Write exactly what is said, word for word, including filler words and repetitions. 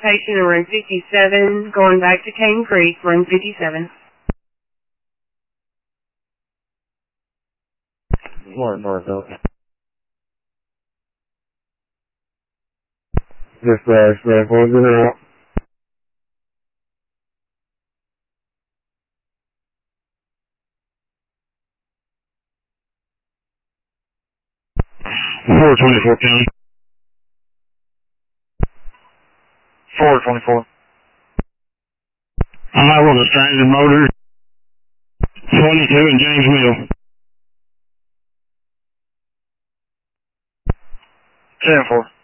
location of room fifty-seven, going back to Cane Creek, room fifty-seven. More Norville. Dispatch, man, closing it out. four twenty-four County. four twenty-four. I'm out on a stranded motor. twenty-two in James Mill. ten four.